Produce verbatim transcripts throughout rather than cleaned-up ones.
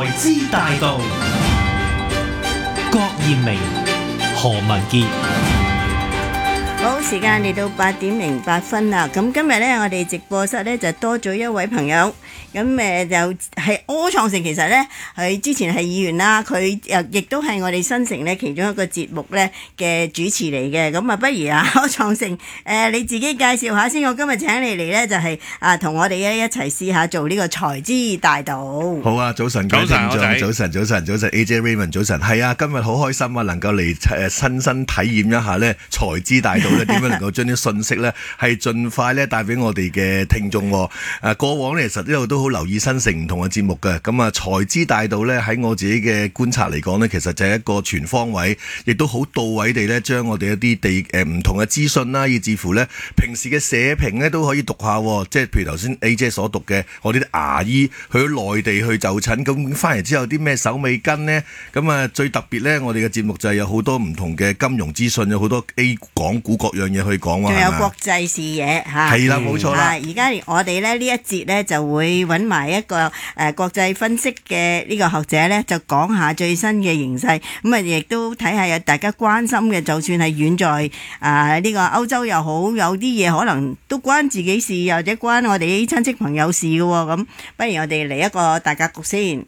之大道，郭艷明、何文傑。 好，時間嚟到八點零八分啦。咁今日呢，我哋直播室呢就多咗一位朋友。咁誒就係柯創盛，其實呢，佢之前係議員啦，佢又亦都係我哋新城呢其中一個節目呢嘅主持嚟嘅。咁啊，不如啊柯創盛誒你自己介紹下先。我今日請你嚟呢，就係啊同我哋一一齊試下做呢個財資大道。 好啊，早晨，早晨，早晨，早晨，早晨，早晨 ，A J Raymond 早晨，係啊，今日好開心啊，能夠嚟誒親身體驗一下呢財資大道咧，點樣能夠將啲信息呢係盡快咧帶俾我哋嘅聽眾。誒過往呢，其實一路都好留意新城唔同嘅節目嘅，咁啊財資大道呢，喺我自己嘅觀察嚟講呢，其實就係一個全方位，亦都好到位地呢，將我哋一啲地誒唔同嘅資訊啦，以至乎呢平時嘅社評呢都可以讀下，即係譬如頭先 A J 所讀嘅，我哋啲牙醫去咗內地去就診，咁翻嚟之後啲咩手尾跟呢？咁啊最特別呢，我哋嘅節目就係有好多唔同嘅金融資訊，有好多 A 港股各樣嘢去講。 仲有國際視野嚇， 係啦，冇錯啦。 而家我哋咧呢一節咧就會揾埋一個誒、呃、國際分析嘅呢個學者咧，就講下最新嘅形勢。咁啊，亦都睇下有大家關心嘅，就算係遠在啊呢、這個歐洲又好，有啲嘢可能都關自己事，或者關我哋啲親戚朋友事嘅喎。咁不如我哋嚟一個大格局先。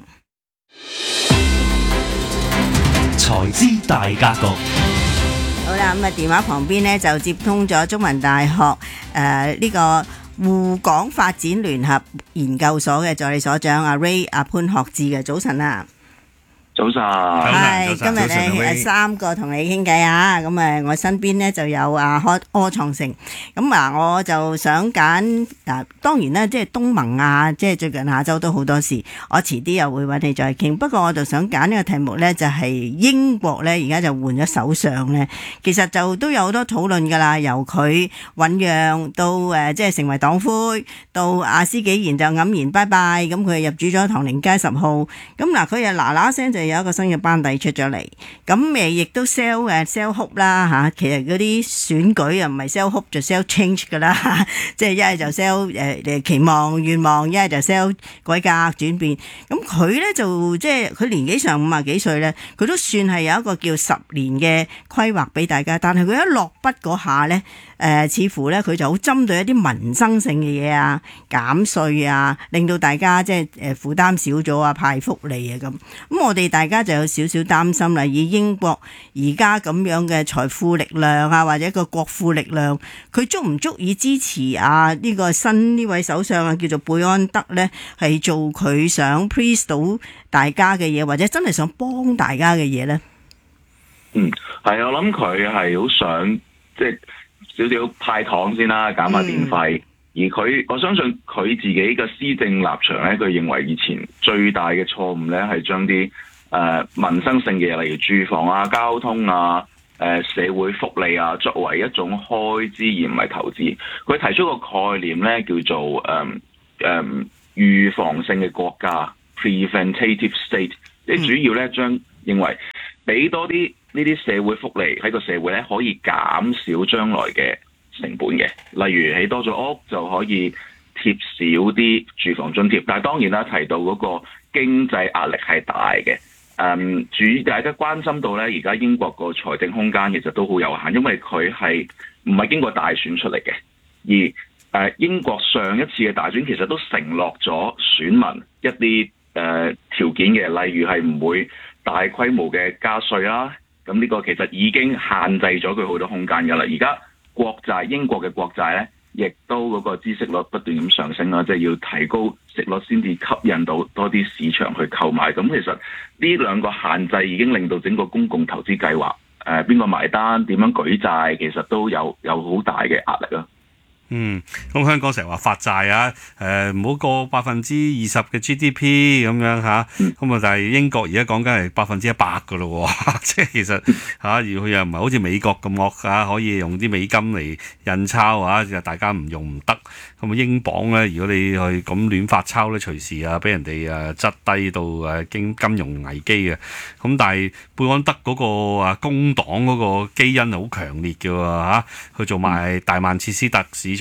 財資大格局。 好啦，咁啊電話旁邊呢，就接通咗中文大學誒呢、呃這個滬港發展聯合研究所嘅助理所長阿 Ray 阿潘學智嘅。早晨啊！ 早晨， 係今日咧三個同你傾偈啊！咁誒，我身邊咧就有阿柯柯創盛。咁啊，我就想揀嗱，當然咧，即係東盟啊，即係最近亞洲都好多事。我遲啲又會揾你再傾。不過我就想揀呢個題目咧，就係英國咧，而家就換咗首相咧。其實就都有好多討論㗎啦，由佢醞釀到誒，即係成為黨魁，到阿施紀賢就黯然拜拜。咁佢入主咗唐寧街十號。咁嗱，佢又嗱嗱聲就有一個新嘅班底出咗嚟，咁誒亦都 sell 誒 sell hope 啦嚇，其實嗰啲選舉又唔係 sell hope 就 sell change 噶啦，即係一係就 sell 誒誒期望願望，一係就 sell 改革轉變。咁佢咧就即係佢年紀上五十幾歲咧，佢都算係有一個叫十年嘅規劃俾大家，但係佢一落筆嗰下咧。誒、呃，似乎咧佢就好針對一啲民生性嘅嘢啊，減稅啊，令到大家即係誒負擔少咗啊，派福利啊咁。咁我哋大家就有少少擔心啦。以英國而家咁樣嘅財富力量啊，或者個國庫力量，佢足唔足以支持啊呢、呢個新呢位首相啊，叫做貝安德咧，係做佢想 please 到大家嘅嘢，或者真係想幫大家嘅嘢咧？ 嗯，係我諗佢係好想即係。少少派糖先啦，減下電費。嗯、而佢，我相信佢自己嘅施政立場咧，佢認為以前最大嘅錯誤咧，係將啲誒民生性嘅嘢，例如住房啊、交通啊、誒、呃、社會福利啊，作為一種開支而唔係投資。佢提出個概念咧，叫做誒誒、呃呃、預防性嘅國家 （preventative state），即係主要咧將認為俾多啲。呢啲社會福利喺個社會咧可以減少將來嘅成本嘅，例如起多咗屋就可以貼少啲住房津貼，但係當然啦，提到嗰個經濟壓力係大嘅。誒、嗯，主大家關心到咧，而家英國個財政空間其實都好有限，因為佢係唔係經過大選出嚟嘅，而誒、呃、英國上一次嘅大選其實都承諾咗選民一啲誒、呃、條件嘅，例如係唔會大規模嘅加稅啦。咁呢個其實已經限制咗佢好多空間㗎啦。而家國債英國嘅國債咧，亦都嗰個孳息率不斷咁上升啦，即係要提高息率先至吸引到多啲市場去購買。咁其實呢兩個限制已經令到整個公共投資計劃誒邊個埋單、點樣舉債，其實都有有好大嘅壓力啦。 嗯，咁香港成日話發債啊，誒唔好過百分之二十嘅 G D P 咁樣嚇，咁啊但係英國而家講緊係百分之一百噶咯喎，即係其實嚇，而佢又唔係好似美國咁惡嚇，可以用啲美金嚟印鈔啊，就大家唔用唔得。咁啊英鎊咧，如果你去咁亂發鈔咧，隨時啊俾人哋誒質低到誒經金融危機嘅。咁但係貝安德嗰個啊工黨嗰個基因係好強烈嘅喎嚇，佢做埋大曼徹斯特市長。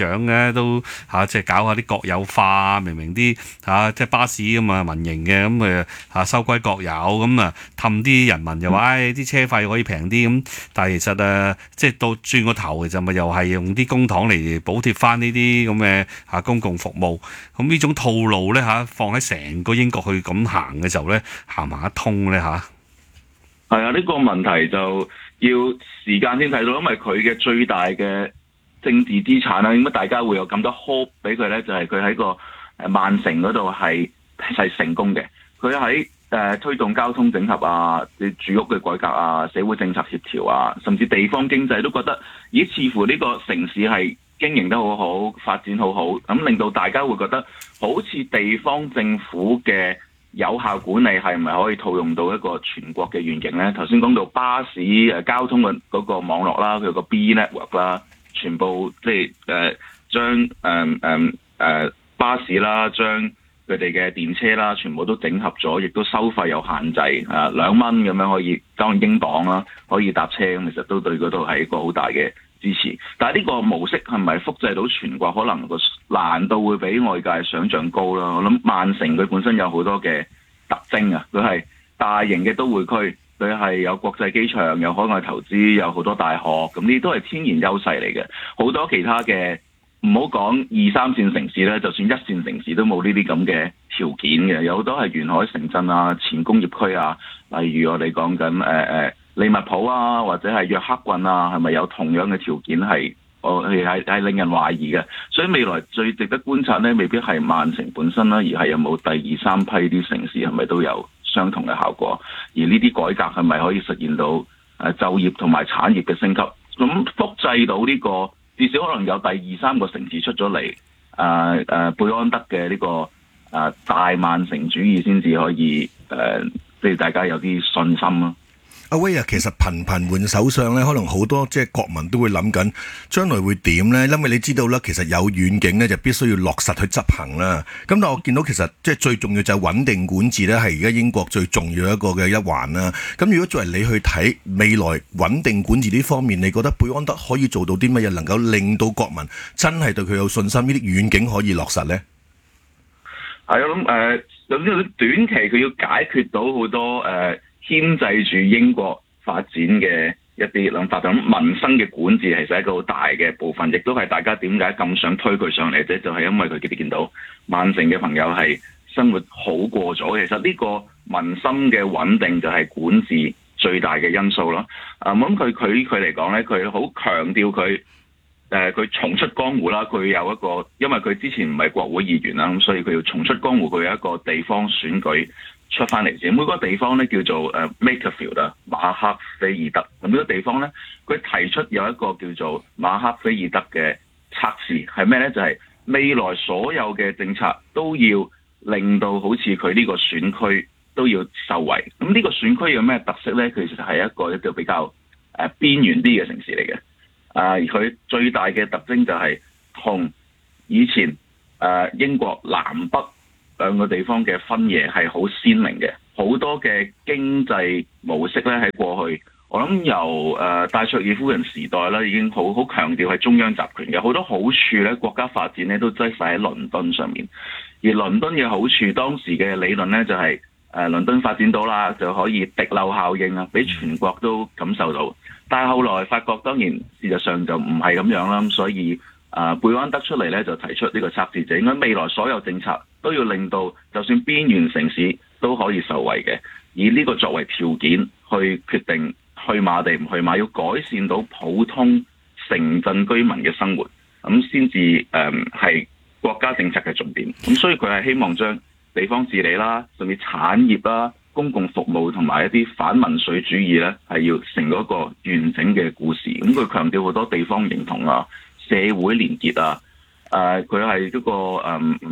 長嘅都嚇，即係搞下啲國有化，明明啲嚇即係巴士咁啊民營嘅咁誒嚇收歸國有咁啊，氹啲人民又話誒啲車費可以平啲咁，但係其實誒即係到轉個頭其實咪又係用啲公帑嚟補貼翻呢啲咁嘅嚇公共服務，咁呢種套路咧嚇放喺成個英國去咁行嘅時候咧，行唔行得通咧嚇？ 係啊，呢、這個問題就要時間先睇到，因為佢嘅最大嘅政治資產啦，點解大家會有咁多 hope 俾佢咧？就係佢喺個誒曼城嗰度係係成功嘅。佢喺誒推動交通整合啊、住屋嘅改革啊、社會政策協調啊，甚至地方經濟都覺得，咦？似乎呢個城市係經營得好好，發展好好，咁令到大家會覺得好似地方政府嘅有效管理係咪可以套用到一個全國嘅願景呢？頭先講到巴士誒交通嘅嗰個網絡啦，佢有個 B network 啦，全部即係誒將誒誒誒巴士啦，將佢哋嘅電車啦，全部都整合咗，亦都收費有限制啊，兩蚊咁樣可以交英鎊啦，可以搭車咁，其實都對嗰度係一個好大嘅支持。但係呢個模式係咪複製到全國？可能個難度會比外界想象高啦。我諗曼城佢本身有好多嘅特徵啊，佢係大型嘅都會區，佢係有國際機場，有海外投資，有好多大學，咁呢啲都係天然優勢嚟嘅。好多其他嘅唔好講二三線城市咧，就算一線城市都冇呢啲咁嘅條件嘅。有好多係沿海城鎮啊、前工業區啊，例如我哋講緊誒誒利物浦啊，或者係約克郡啊，係咪有同樣嘅條件係？我係係係令人懷疑嘅。所以未來最值得觀察咧，未必係曼城本身啦，而係有冇第二三批啲城市係咪都有相同嘅效果？而呢啲改革係咪可以實現到誒就業同埋產業嘅升級？咁複製到呢個，至少可能有第二三個城市出咗嚟，誒、呃、誒、呃、貝安德嘅呢個誒、呃、大曼城主義先至可以誒，即、呃、係大家有啲信心咯。 阿威啊，其實頻頻換首相咧，可能好多即係國民都會諗緊將來會點咧，因為你知道啦，其實有遠景咧就必須要落實去執行啦。咁但我見到其實即係最重要就係穩定管治咧，係而家英國最重要一個嘅一環啦。咁如果作為你去睇未來穩定管治呢方面，你覺得貝安德可以做到啲乜嘢，能夠令到國民真係對佢有信心，呢啲遠景可以落實咧？ 係我諗誒，有啲短期佢要解決到好多誒。呃牽制住英國發展嘅一啲諗法，咁民生嘅管治其實係一個好大嘅部分，亦都係大家點解咁想推佢上嚟啫？就係、是、因為佢哋見到曼城嘅朋友係生活好過咗。其實呢個民心嘅穩定就係管治最大嘅因素咯。啊、嗯，咁佢佢佢嚟講咧，佢好強調佢誒佢重出江湖啦。佢有一個，因為佢之前唔係國會議員啦，咁所以佢要重出江湖。佢有一個地方選舉出翻嚟先，每個地方咧叫做誒 Makerfield 啊，馬克菲爾德。咁呢個地方咧，佢提出有一個叫做馬克菲爾德嘅測試，係咩咧？就係、是、未來所有嘅政策都要令到好似佢呢個選區都要受惠。咁呢個選區有咩特色咧？佢其實係一個一個比較誒邊緣啲嘅城市嚟嘅。啊，佢最大嘅特徵就係同以前誒、呃、英國南北兩個地方嘅分野係好鮮明嘅，好多嘅經濟模式咧喺過去，我諗由誒、呃、戴卓爾夫人時代咧已經好好強調係中央集權嘅，好多好處咧國家發展咧都擠晒喺倫敦上面。而倫敦嘅好處，當時嘅理論咧就係、是、誒、呃、倫敦發展到啦就可以滴漏效應啊，俾全國都感受到。但係後來發覺當然事實上就唔係咁樣啦，所以啊貝安德出嚟咧就提出呢個測試，就應該未來所有政策都要令到就算邊緣城市都可以受惠嘅，以呢個作為條件去決定去馬地唔去馬，要改善到普通城鎮居民嘅生活，咁先至誒係國家政策嘅重點。咁所以佢係希望將地方治理啦，甚至產業啦、公共服務同埋一啲反民粹主義咧，係要成嗰個完整嘅故事。咁佢強調好多地方認同啊、社會連結啊，誒佢係一個誒嗯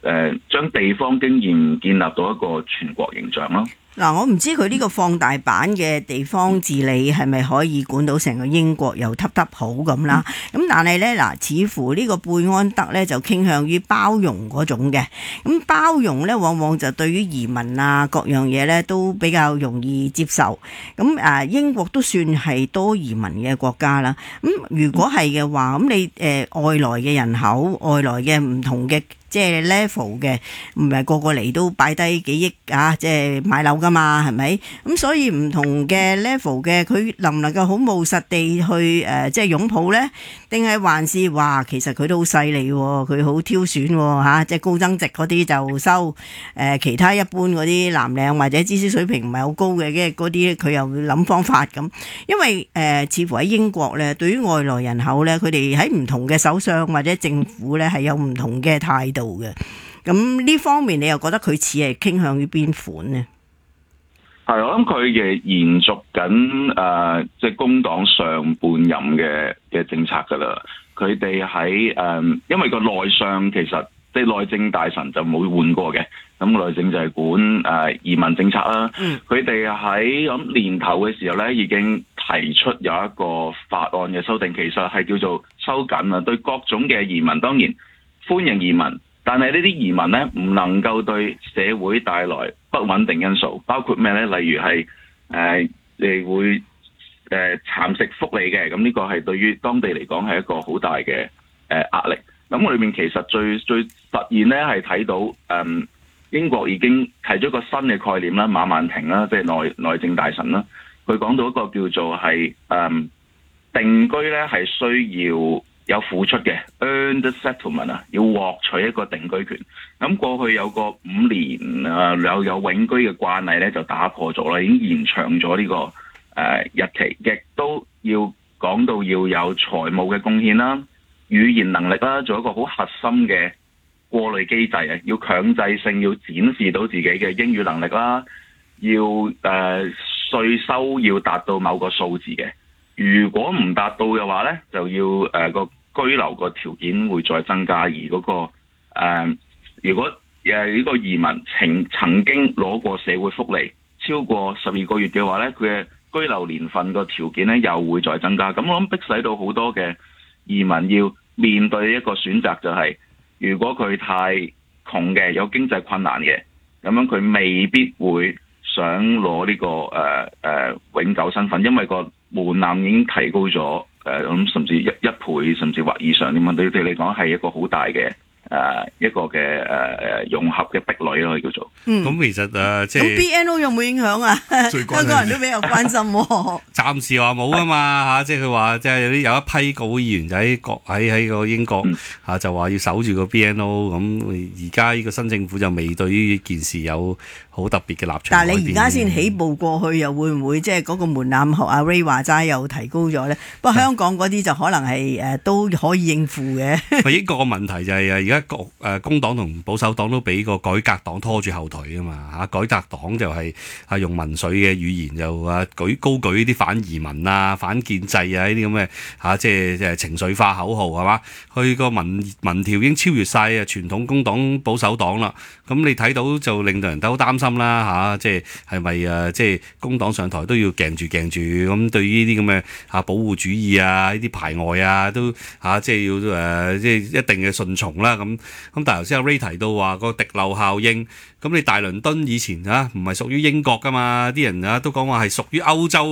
誒將地方經驗建立到一個全國形象咯。 嗱，我唔知佢呢個放大版嘅地方治理係咪可以管到成個英國又揼揼好咁啦？咁、嗯、但係呢，嗱，似乎呢個貝安德呢就傾向於包容嗰種嘅。咁包容呢，往往就對於移民啊各樣嘢呢都比較容易接受。咁誒，英國都算係多移民嘅國家啦。咁如果係嘅話，咁你誒、呃、外來嘅人口，外來嘅唔同嘅。即係 level 嘅，唔係個個嚟都擺低幾億啊！即係買樓噶嘛，係咪？咁所以唔同嘅 level 嘅，佢能唔能夠好務實地去誒、呃，即係擁抱呢？定係還是話其實佢都好犀利喎，佢好挑選喎、啊、即係高增值嗰啲就收，誒、呃、其他一般嗰啲藍領或者知識水平唔係好高嘅嘅嗰啲，佢又諗方法咁。因為誒、呃，似乎喺英國咧，對於外來人口咧，佢哋喺唔同嘅首相或者政府咧係有唔同嘅態度嘅，咁呢方面你又覺得佢似係傾向於邊款呢？ 係，我諗佢嘅延續緊誒，即係工黨上半任嘅嘅政策噶啦。佢哋喺誒，因為個內相其實即係內政大臣就冇換過嘅，咁內政就係管誒、呃、移民政策啦。佢哋喺咁年頭嘅時候咧，已經提出有一個法案嘅修訂，其實係叫做收緊啊，對各種嘅移民當然歡迎移民。但係呢啲移民咧，唔能夠對社會帶來不穩定因素，包括咩咧？例如係誒、呃，你會誒蠶食福利嘅，咁呢個係對於當地嚟講係一個好大嘅誒、呃、壓力。咁我裏面其實最最實現咧係睇到誒、嗯，英國已經提咗一個新嘅概念啦，馬曼婷啦，即係內內政大臣啦，佢講到一個叫做係誒、嗯、定居咧係需要有付出嘅 earned settlement 啊，要獲取一個定居權。咁過去有個五年啊，有有永居嘅慣例咧，就打破咗啦，已經延長咗呢、這個誒、呃、日期，亦都要講到要有財務嘅貢獻啦、語言能力啦，做一個好核心嘅過濾機制啊，要強制性要展示到自己嘅英語能力啦，要誒稅、呃、收要達到某個數字嘅。如果唔達到嘅話咧，就要誒個、呃、居留個條件會再增加，而嗰、那個誒、呃，如果誒呢個移民曾曾經攞過社會福利超過十二個月嘅話咧，佢嘅居留年份個條件咧又會再增加。咁我諗逼使到好多嘅移民要面對一個選擇、就是，就係如果佢太窮嘅，有經濟困難嘅，咁樣佢未必會想攞呢、這個誒誒、呃呃、永久身份，因為個門檻已經提高咗，誒、呃、咁甚至一一倍，甚至或以上。點樣對對你講係一個好大嘅誒、呃、一個嘅誒誒融合嘅壁壘咯，叫做。 嗯， 咁其實誒、呃、即係咁 B N O 有冇影響啊？香港人都比較關心喎。 暫時話冇啊嘛嚇，即係佢話即係有啲有一批國會議員就喺國喺喺個英國嚇、嗯、就話要守住個 B N O， 咁而家呢個新政府就未對於件事有好特別嘅立場。 但係你而家先起步過去，又會唔會即係嗰個門檻學阿 Ray 話齋又提高咗咧？不過香港嗰啲就可能係誒、呃、都可以應付嘅。 英國個問題就係誒而家國誒工黨同保守黨都俾個改革黨拖住後腿啊嘛嚇，改革黨就係啊用民粹嘅語言就啊舉高舉啲反移民啊、反建制啊呢啲咁嘅嚇，即係即係情緒化口號係嘛？佢個民民調已經超越晒啊傳統工黨保守黨啦。咁你睇到就令到人都好擔心啦嚇，即係係咪誒即係工黨上台都要鏡住鏡住咁，對於呢啲咁嘅嚇保護主義啊、呢啲排外啊都嚇即係要誒即係一定嘅順從啦咁。咁但係頭先阿 Ray 提到話個滴漏效應，咁你大倫敦以前嚇唔係屬於英國㗎嘛，啲人啊都講話係屬於歐洲。